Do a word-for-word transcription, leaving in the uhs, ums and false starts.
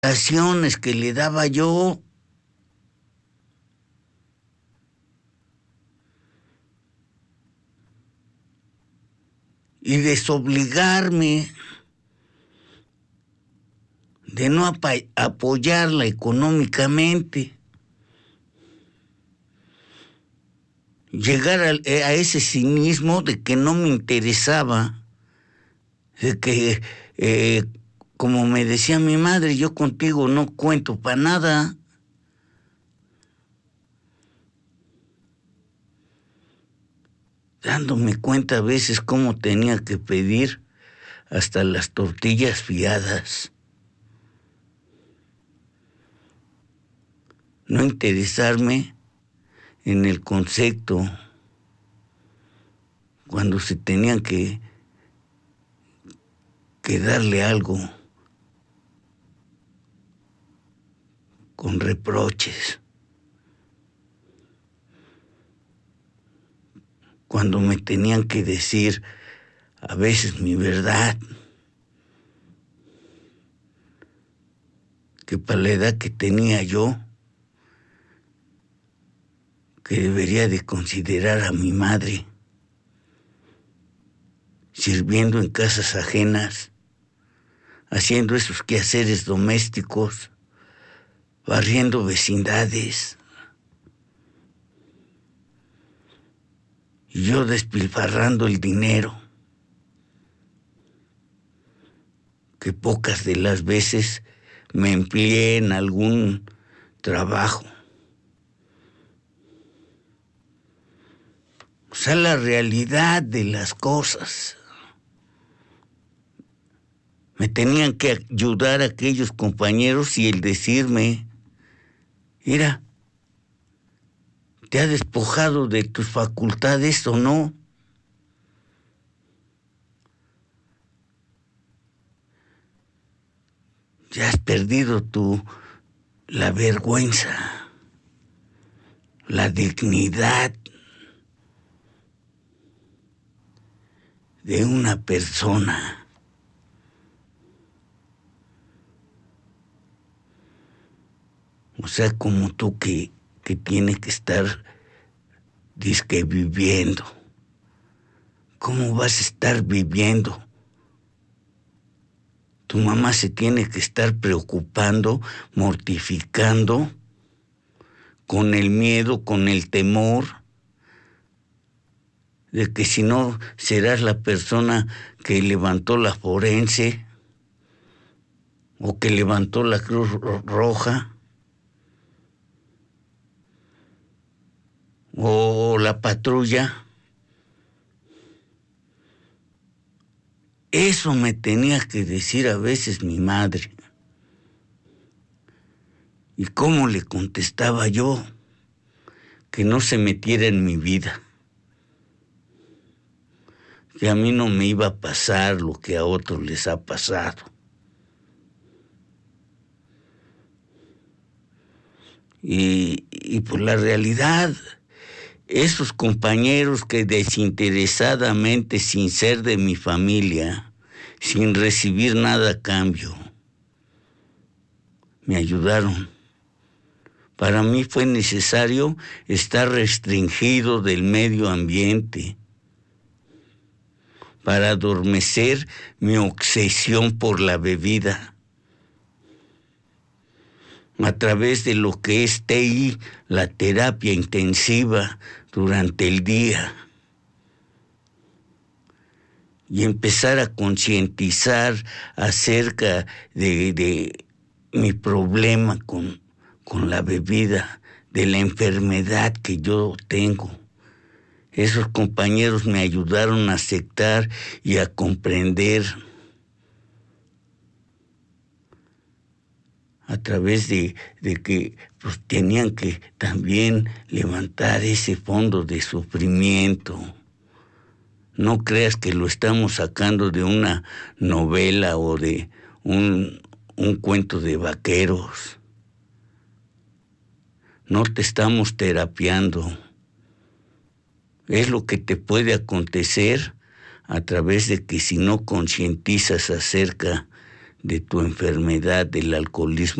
Raciones que le daba yo. Y desobligarme de no apa- apoyarla económicamente. Llegar a, a ese cinismo de que no me interesaba, de que, eh, como me decía mi madre, yo contigo no cuento para nada. Dándome cuenta a veces cómo tenía que pedir hasta las tortillas fiadas. No interesarme en el concepto cuando se tenían que, que darle algo con reproches. Cuando me tenían que decir a veces mi verdad, que para la edad que tenía yo, que debería de considerar a mi madre sirviendo en casas ajenas, haciendo esos quehaceres domésticos, barriendo vecindades, y yo despilfarrando el dinero, que pocas de las veces me empleé en algún trabajo. O sea, la realidad de las cosas. Me tenían que ayudar aquellos compañeros y el decirme, mira, ¿te ha despojado de tus facultades o no? Ya has perdido tu, la vergüenza, la dignidad de una persona. O sea, como tú que, que tienes que estar dizque viviendo. ¿Cómo vas a estar viviendo? Tu mamá se tiene que estar preocupando, mortificando, con el miedo, con el temor, de que si no serás la persona que levantó la forense o que levantó la Cruz Roja o la patrulla. Eso me tenía que decir a veces mi madre. ¿Y cómo le contestaba yo? Que no se metiera en mi vida. Que a mí no me iba a pasar lo que a otros les ha pasado. Y, y por la realidad, esos compañeros que desinteresadamente, sin ser de mi familia, sin recibir nada a cambio, me ayudaron. Para mí fue necesario estar restringido del medio ambiente para adormecer mi obsesión por la bebida. A través de lo que es T I, la terapia intensiva durante el día. Y empezar a concientizar acerca de, de mi problema con, con la bebida, de la enfermedad que yo tengo. Esos compañeros me ayudaron a aceptar y a comprender a través de, de que pues, tenían que también levantar ese fondo de sufrimiento. No creas que lo estamos sacando de una novela o de un, un cuento de vaqueros. No te estamos terapiando. Es lo que te puede acontecer a través de que si no concientizas acerca de tu enfermedad del alcoholismo